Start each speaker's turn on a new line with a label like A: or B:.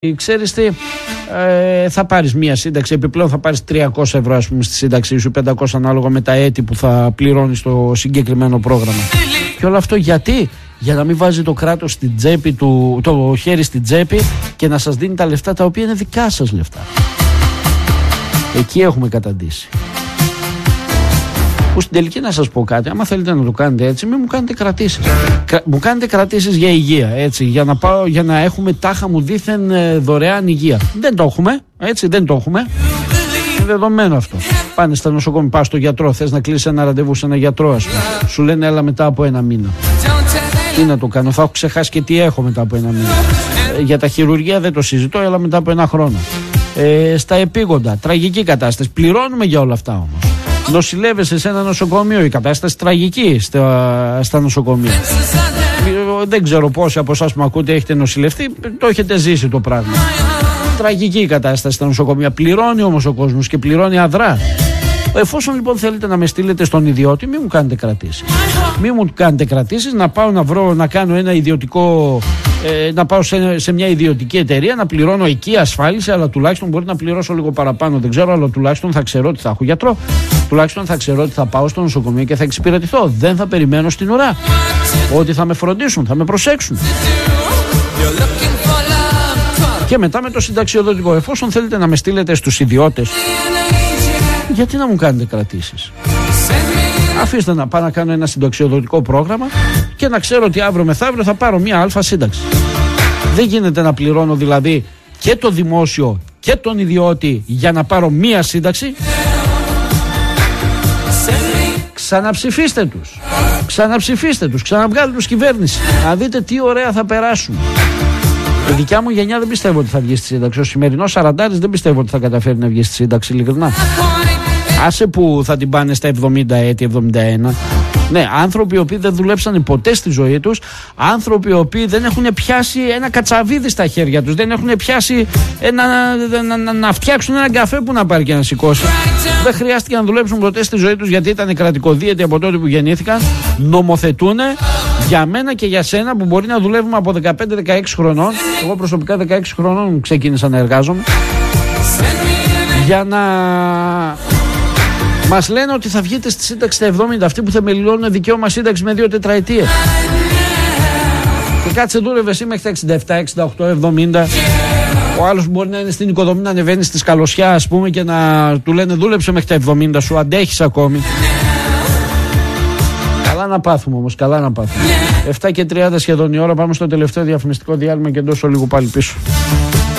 A: Ξέρεις τι, θα πάρεις μία σύνταξη, επιπλέον θα πάρεις 300 ευρώ ας πούμε στη σύνταξή σου, 500 ανάλογα με τα έτη που θα πληρώνεις το συγκεκριμένο πρόγραμμα. Και όλο αυτό γιατί? Για να μην βάζει το κράτος στην τσέπη του, το χέρι στην τσέπη και να σας δίνει τα λεφτά τα οποία είναι δικά σας λεφτά. Εκεί έχουμε καταντήσει. Που στην τελική να σας πω κάτι, άμα θέλετε να το κάνετε έτσι, μην μου κάνετε κρατήσεις. Μου κάνετε κρατήσεις για υγεία, έτσι, για να έχουμε τάχα μου δήθεν δωρεάν υγεία. Δεν το έχουμε, έτσι, δεν το έχουμε. Είναι δεδομένο αυτό. Πάνε στα νοσοκομεία, πας στο γιατρό, θες να κλείσεις ένα ραντεβού σε ένα γιατρό, ας πούμε. Σου λένε έλα μετά από ένα μήνα. Τι να το κάνω, θα έχω ξεχάσει και τι έχω μετά από ένα μήνα. Για τα χειρουργία δεν το συζητώ, έλα μετά από ένα χρόνο. Στα επίγοντα, τραγική κατάσταση. Πληρώνουμε για όλα αυτά όμως. Νοσηλεύεσαι σε ένα νοσοκομείο, η κατάσταση τραγική στα νοσοκομεία. Δεν ξέρω πόσοι από εσάς που με ακούτε έχετε νοσηλευτεί, το έχετε ζήσει το πράγμα. Τραγική η κατάσταση στα νοσοκομεία. Πληρώνει όμως ο κόσμος και πληρώνει αδρά. Εφόσον λοιπόν θέλετε να με στείλετε στον ιδιώτη, μην μου κάνετε κρατήσεις. Μην μου κάνετε κρατήσεις να πάω να βρω, να κάνω ένα ιδιωτικό, να πάω σε μια ιδιωτική εταιρεία, να πληρώνω εκεί ασφάλιση, αλλά τουλάχιστον μπορεί να πληρώσω λίγο παραπάνω. Δεν ξέρω, αλλά τουλάχιστον θα ξέρω ότι θα έχω γιατρό. Τουλάχιστον θα ξέρω ότι θα πάω στο νοσοκομείο και θα εξυπηρετηθώ. Δεν θα περιμένω στην ουρά. Ότι θα με φροντίσουν, θα με προσέξουν. Και μετά με το συνταξιοδοτικό. Εφόσον θέλετε να με στείλετε στους ιδιώτες, γιατί να μου κάνετε κρατήσεις? Αφήστε να πάω να κάνω ένα συνταξιοδοτικό πρόγραμμα και να ξέρω ότι αύριο μεθαύριο θα πάρω μια αλφα σύνταξη. Δεν γίνεται να πληρώνω δηλαδή και το δημόσιο και τον ιδιώτη για να πάρω μια σύνταξη. Ξαναψηφίστε τους. Ξαναψηφίστε τους. Ξαναβγάλτε τους κυβέρνηση. Να δείτε τι ωραία θα περάσουν. Η δικιά μου γενιά δεν πιστεύω ότι θα βγει στη σύνταξη. Ο σημερινός 40 δεν πιστεύω ότι θα καταφέρει να βγει στη σύνταξη, ειλικρινά. Άσε που θα την πάνε στα 70 έτη, 71. Ναι, άνθρωποι οι οποίοι δεν δουλέψανε ποτέ στη ζωή τους, άνθρωποι οι οποίοι δεν έχουν πιάσει ένα κατσαβίδι στα χέρια τους, δεν έχουν πιάσει να φτιάξουν έναν καφέ που να πάρει και να σηκώσει. Δεν χρειάστηκε να δουλέψουν ποτέ στη ζωή τους γιατί ήταν κρατικοδίαιτοι από τότε που γεννήθηκαν. Νομοθετούνε για μένα και για σένα που μπορεί να δουλεύουμε από 15-16 χρονών. Εγώ προσωπικά 16 χρονών ξεκίνησα να εργάζομαι. Για να μας λένε ότι θα βγείτε στη σύνταξη στα 70, αυτοί που θεμελιώνουν δικαίωμα σύνταξη με 2 τετραετίες. Και κάτσε δούλευε εσύ μέχρι τα 67, 68, 70. Ο άλλος μπορεί να είναι στην οικοδομή, να ανεβαίνει στη σκαλωσιά, ας πούμε, και να του λένε δούλεψε μέχρι τα 70 σου, αντέχεις ακόμη. Καλά να πάθουμε όμως, καλά να πάθουμε. 7:30 σχεδόν η ώρα, πάμε στο τελευταίο διαφημιστικό διάλειμμα και εντός λίγο πάλι πίσω.